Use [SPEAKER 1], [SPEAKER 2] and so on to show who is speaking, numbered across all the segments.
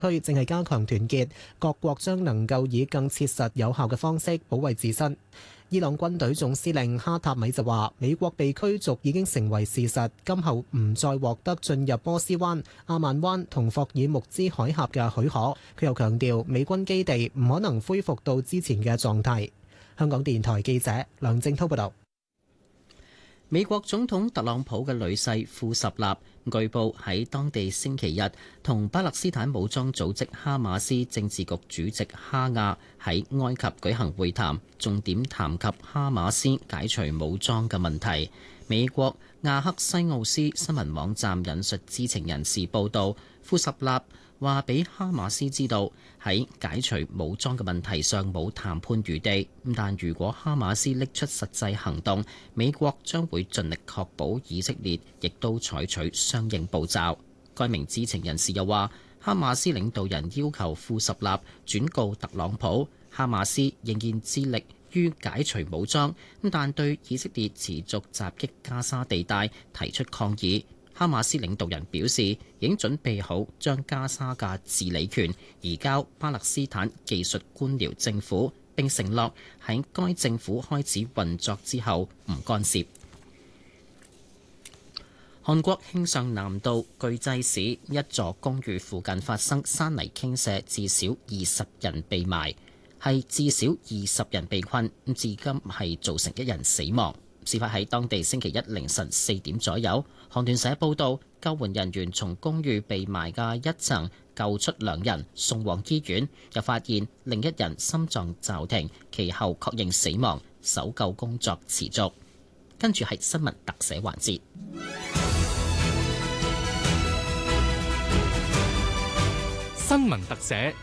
[SPEAKER 1] 區正係加強團結，各國將能夠以更切實有效嘅方式保衛自身。伊朗軍隊總司令哈塔米就話，美國被驅逐已經成為事實，今後唔再獲得進入波斯灣、阿曼灣同霍爾木茲海峽嘅許可。佢又強調，美軍基地唔可能恢復到之前嘅狀態。香港電台記者梁正滔報道。
[SPEAKER 2] 美國總統特朗普嘅女婿庫什納據報喺當地星期日同巴勒斯坦武裝組織哈馬斯政治局主席哈亞喺埃及舉行會談，重點談及哈馬斯解除武裝嘅問題。美國亞克西奧斯新聞網站引述知情人士報道，庫什納話俾哈馬斯知道喺解除武裝嘅問題上冇談判餘地，但如果哈馬斯拎出實際行動，美國將會盡力確保以色列亦都採取相應步驟。該名知情人士又話，哈馬斯領導人要求庫什納轉告特朗普，哈馬斯仍然致力於解除武裝，但對以色列持續襲擊加沙地帶提出抗議。哈馬斯領導人表示，已經準備好將加沙嘅治理權移交巴勒斯坦技術官僚政府，並承諾喺該政府開始運作之後唔干涉。韓國慶尚南道巨濟市一座公寓附近發生山泥傾瀉，至少20人被埋，係至少20人被困，至今係造成1人死亡。事發喺當地星期一凌晨4點左右。韓聯社報道，救援人員從公寓被埋嘅一層救出2人，送往醫院，又發現另1人心臟驟停，其後確認死亡。搜救工作持續。跟住係新聞特寫環節。
[SPEAKER 3] 新聞特寫。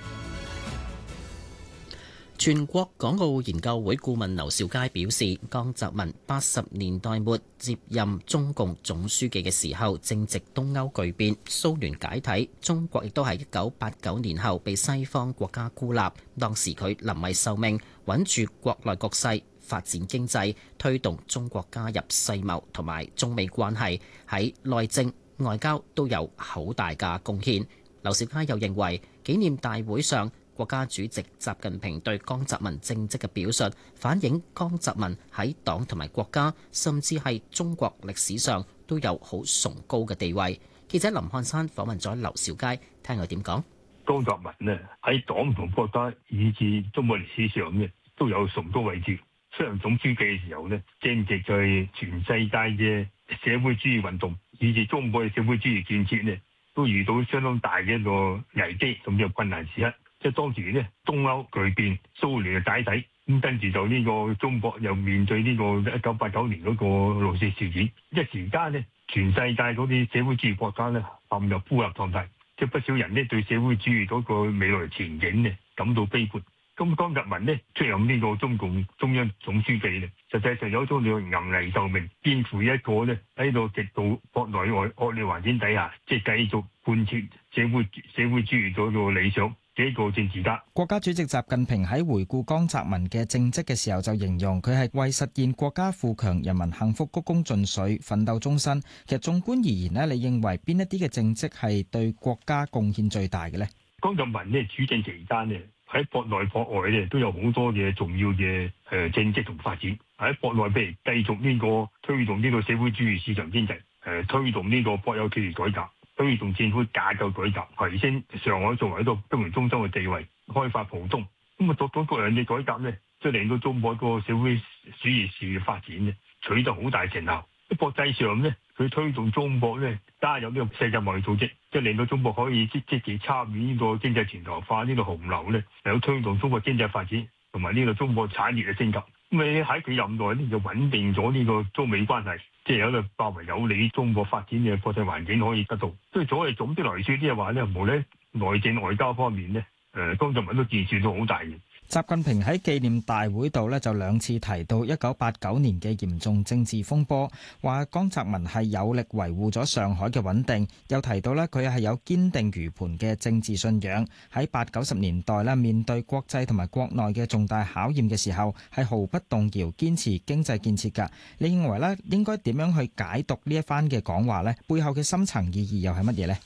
[SPEAKER 2] 全國港澳研究會顧問劉兆佳表示，江澤民80年代末接任中共總書記嘅時候，正值東歐巨變，蘇聯解體，中國亦都係1989年後被西方國家孤立。當時佢臨危受命，穩住國內局勢，發展經濟，推動中國加入世貿同埋中美關係，喺內政外交都有好大嘅貢獻。劉兆佳又認為，紀念大會上國家主席習近平對江澤民政績嘅表述，反映江澤民喺黨同埋國家，甚至係中國歷史上都有好崇高嘅地位。記者林漢山訪問咗劉兆佳，聽佢點講。
[SPEAKER 4] 江澤民呢喺黨同國家以至中國歷史上呢都有崇高位置。出任總書記嘅時候呢，正值就係全世界嘅社會主義運動，以至中國嘅社會主義建設呢，都遇到相當大嘅一個危機同埋困難時刻。即係當時咧，東歐巨變，蘇聯嘅解體，咁跟住就呢個中國又面對呢個1989年嗰個六四事件，一時間咧，全世界嗰啲社會主義國家咧陷入孤立狀態，即係不少人咧對社會主義嗰個未來前景咧感到悲觀。咁江澤民咧出任呢個中共中央總書記咧，實際上有一種叫臨危受命，肩負一個咧喺度極度國內外惡劣環境底下，即係繼續貫徹社會主義嗰個理想。幾個政治家，
[SPEAKER 5] 國家主席習近平喺回顧江澤民嘅政績嘅時候，就形容佢係為實現國家富強、人民幸福鞠躬盡瘁、奮鬥終身。其實縱觀而言呢，你認為邊一啲嘅政績係對國家貢獻最大嘅呢？
[SPEAKER 4] 江澤民呢主政期間呢，喺國內國外呢都有好多嘅重要嘅政績同發展。喺國內譬如繼續呢個推動呢個社會主義市場經濟，推動呢個國有企業改革。推動政府架構改革，提升上海作為一個金融中心嘅地位，開發浦東。咁啊，各種各樣嘅改革呢，即係令到中國個社會主義事業發展呢，取得好大成效。喺國際上呢，佢推動中國呢加入呢個世界貿易組織，即係令到中國可以積極參與呢個經濟全球化呢個洪流呢，有推動中國經濟發展同埋呢個中國產業嘅升級。咁你喺佢任內呢，就穩定咗呢個中美關係。即係有一個較為有利中國發展嘅國際環境可以得到，所以總的來說，即係話咧，無論內政外交方面咧，江澤民都建設到好大嘅。
[SPEAKER 5] 習近平喺紀念大會度咧就2次提到1989年嘅嚴重政治風波，話江澤民係有力維護咗上海嘅穩定，又提到咧佢係有堅定如磐嘅政治信仰，喺80、90年代咧面對國際同埋國內嘅重大考驗嘅時候係毫不動搖堅持經濟建設㗎。你認為咧應該點樣去解讀呢一番嘅講話咧？背後嘅深層意義又係乜嘢咧？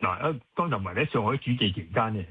[SPEAKER 4] 嗱，江澤民喺上海主政期間呢，